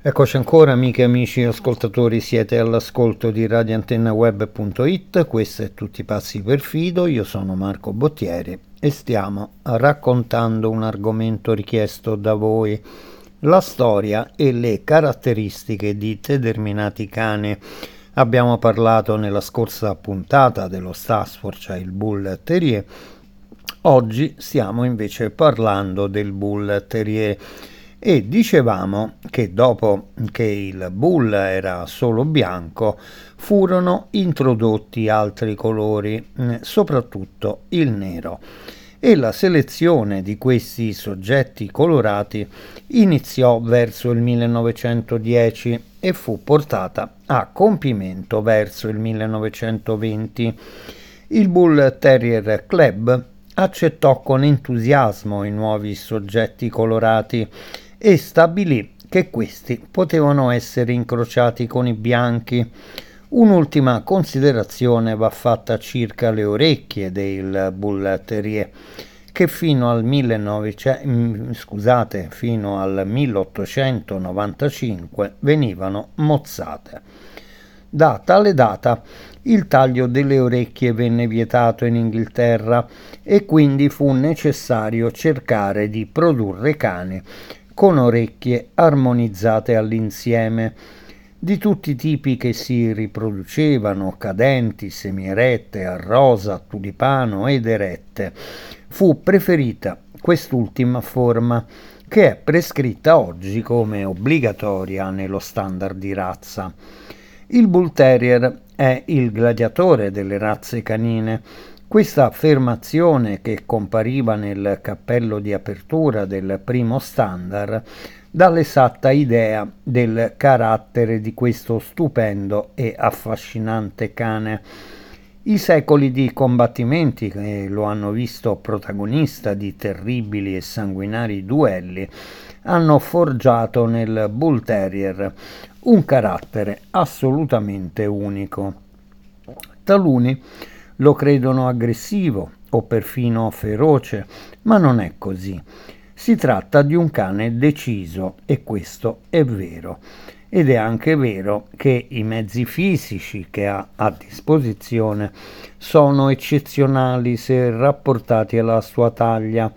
Eccoci ancora amiche e amici ascoltatori, siete all'ascolto di radioantennaweb.it, questo è Tutti Passi per Fido, io sono Marco Bottieri e stiamo raccontando un argomento richiesto da voi, la storia e le caratteristiche di determinati cani. Abbiamo parlato nella scorsa puntata dello Staffordshire, cioè il Bull Terrier. Oggi stiamo invece parlando del Bull Terrier e dicevamo che dopo che il Bull era solo bianco furono introdotti altri colori, soprattutto il nero, e la selezione di questi soggetti colorati iniziò verso il 1910 e fu portata a compimento verso il 1920. Il Bull Terrier Club accettò con entusiasmo i nuovi soggetti colorati e stabilì che questi potevano essere incrociati con i bianchi. Un'ultima considerazione va fatta circa le orecchie del Bull Terrier, che fino al 1895 venivano mozzate. Da tale data il taglio delle orecchie venne vietato in Inghilterra e quindi fu necessario cercare di produrre cani con orecchie armonizzate all'insieme, di tutti i tipi che si riproducevano, cadenti, semierette, a rosa, tulipano ed erette. Fu preferita quest'ultima forma, che è prescritta oggi come obbligatoria nello standard di razza. Il Bull Terrier è il gladiatore delle razze canine. Questa affermazione, che compariva nel cappello di apertura del primo standard, dà l'esatta idea del carattere di questo stupendo e affascinante cane. I secoli di combattimenti che lo hanno visto protagonista di terribili e sanguinari duelli hanno forgiato nel Bull Terrier un carattere assolutamente unico. Taluni lo credono aggressivo o perfino feroce, ma non è così. Si tratta di un cane deciso e questo è vero. Ed è anche vero che i mezzi fisici che ha a disposizione sono eccezionali se rapportati alla sua taglia.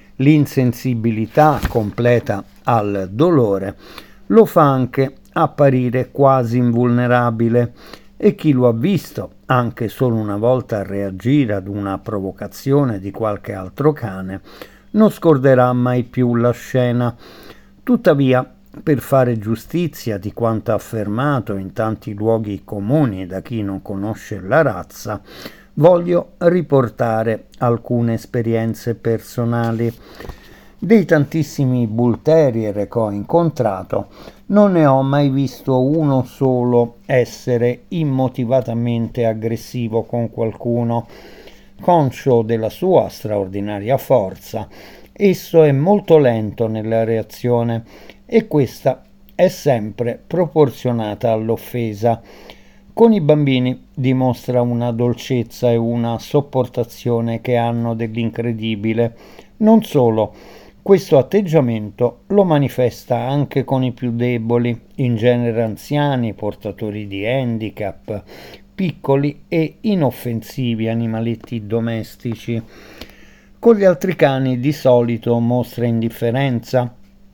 L'insensibilità completa al dolore lo fa anche apparire quasi invulnerabile, e chi lo ha visto anche solo una volta reagire ad una provocazione di qualche altro cane non scorderà mai più la scena. Tuttavia, per fare giustizia di quanto affermato in tanti luoghi comuni da chi non conosce la razza, voglio riportare alcune esperienze personali. Dei tantissimi Bull Terrier che ho incontrato, non ne ho mai visto uno solo essere immotivatamente aggressivo con qualcuno. Conscio della sua straordinaria forza, esso è molto lento nella reazione e questa è sempre proporzionata all'offesa. Con i bambini dimostra una dolcezza e una sopportazione che hanno dell'incredibile. Non solo, questo atteggiamento lo manifesta anche con i più deboli, in genere anziani, portatori di handicap, piccoli e inoffensivi animaletti domestici. Con gli altri cani di solito mostra indifferenza,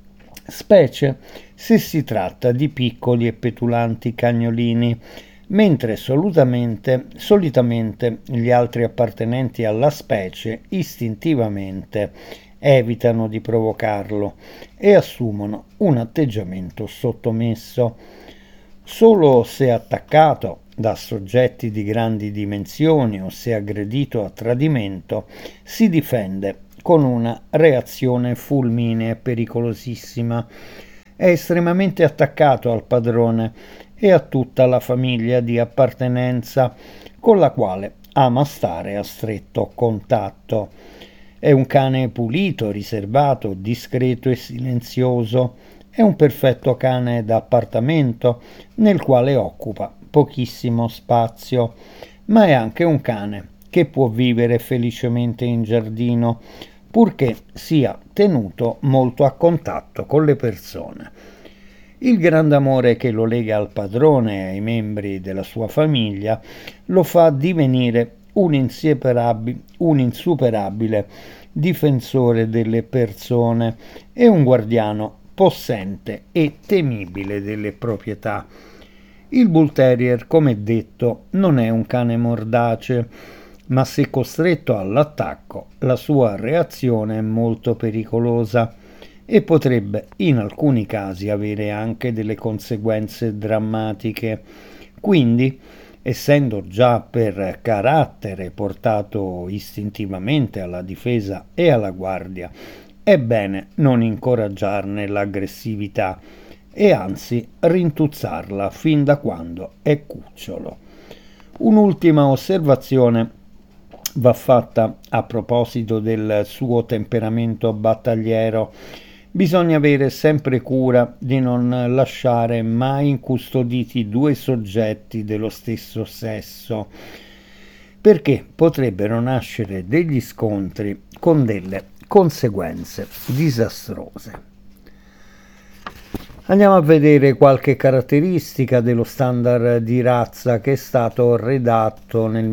specie se si tratta di piccoli e petulanti cagnolini, mentre solitamente gli altri appartenenti alla specie istintivamente evitano di provocarlo e assumono un atteggiamento sottomesso. Solo se attaccato da soggetti di grandi dimensioni o se aggredito a tradimento si difende con una reazione fulminea e pericolosissima. È estremamente attaccato al padrone e a tutta la famiglia di appartenenza, con la quale ama stare a stretto contatto. È un cane pulito, riservato, discreto e silenzioso. È un perfetto cane da appartamento nel quale occupa pochissimo spazio, ma è anche un cane che può vivere felicemente in giardino, purché sia tenuto molto a contatto con le persone. Il grande amore che lo lega al padrone e ai membri della sua famiglia lo fa divenire un insuperabile difensore delle persone e un guardiano possente e temibile delle proprietà. Il Bull Terrier, come detto, non è un cane mordace, ma se costretto all'attacco, la sua reazione è molto pericolosa e potrebbe in alcuni casi avere anche delle conseguenze drammatiche. Quindi, essendo già per carattere portato istintivamente alla difesa e alla guardia, è bene non incoraggiarne l'aggressività e anzi rintuzzarla fin da quando è cucciolo. Un'ultima osservazione va fatta a proposito del suo temperamento battagliero. Bisogna avere sempre cura di non lasciare mai incustoditi due soggetti dello stesso sesso, perché potrebbero nascere degli scontri con delle conseguenze disastrose. Andiamo a vedere qualche caratteristica dello standard di razza che è stato redatto nel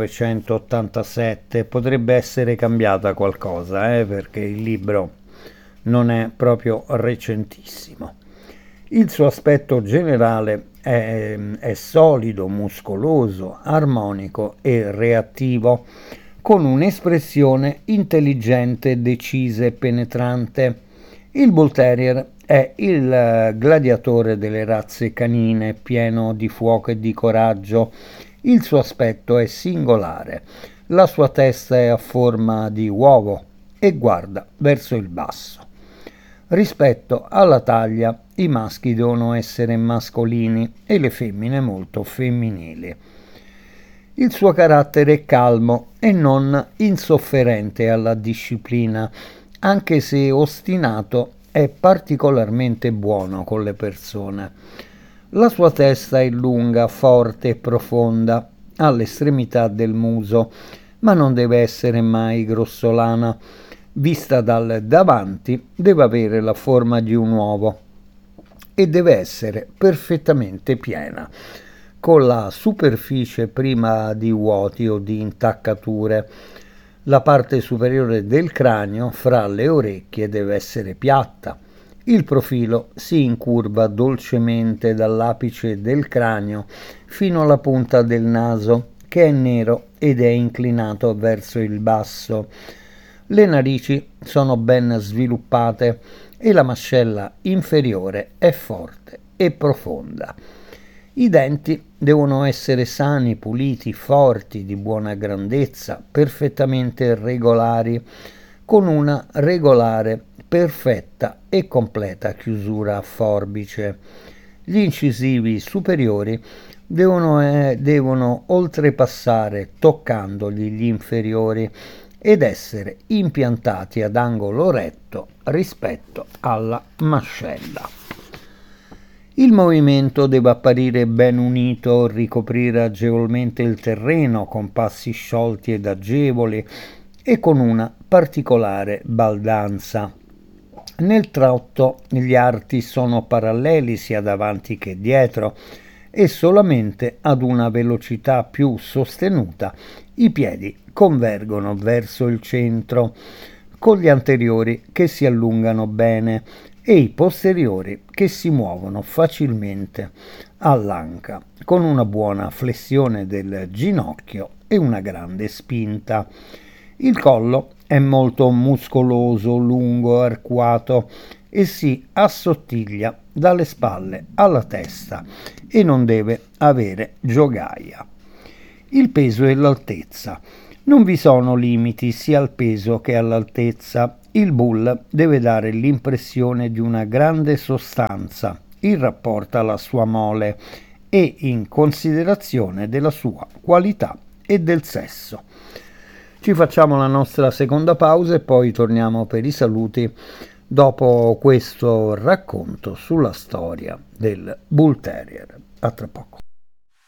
1987. Potrebbe essere cambiata qualcosa, perché il libro non è proprio recentissimo. Il suo aspetto generale è solido, muscoloso, armonico e reattivo, con un'espressione intelligente, decisa e penetrante. Il Bull Terrier è il gladiatore delle razze canine, pieno di fuoco e di coraggio. Il suo aspetto è singolare, la sua testa è a forma di uovo e guarda verso il basso. Rispetto alla taglia, i maschi devono essere mascolini e le femmine molto femminili. Il suo carattere è calmo e non insofferente alla disciplina, anche se ostinato è particolarmente buono con le persone. La sua testa è lunga, forte e profonda all'estremità del muso, ma non deve essere mai grossolana. Vista dal davanti deve avere la forma di un uovo e deve essere perfettamente piena, con la superficie prima di vuoti o di intaccature. La parte superiore del cranio fra le orecchie deve essere piatta. Il profilo si incurva dolcemente dall'apice del cranio fino alla punta del naso, che è nero ed è inclinato verso il basso. Le narici sono ben sviluppate e la mascella inferiore è forte e profonda. I denti devono essere sani, puliti, forti, di buona grandezza, perfettamente regolari, con una regolare, perfetta e completa chiusura a forbice. Gli incisivi superiori devono oltrepassare toccandogli gli inferiori ed essere impiantati ad angolo retto rispetto alla mascella. Il movimento deve apparire ben unito, ricoprire agevolmente il terreno con passi sciolti ed agevoli e con una particolare baldanza. Nel trotto gli arti sono paralleli sia davanti che dietro e solamente ad una velocità più sostenuta i piedi convergono verso il centro, con gli anteriori che si allungano bene e i posteriori che si muovono facilmente all'anca, con una buona flessione del ginocchio e una grande spinta. Il collo è molto muscoloso, lungo, arcuato e si assottiglia dalle spalle alla testa e non deve avere giogaia. Il peso e l'altezza. Non vi sono limiti sia al peso che all'altezza. Il bull deve dare l'impressione di una grande sostanza in rapporto alla sua mole e in considerazione della sua qualità e del sesso. Ci facciamo la nostra seconda pausa e poi torniamo per i saluti dopo questo racconto sulla storia del Bull Terrier. A tra poco.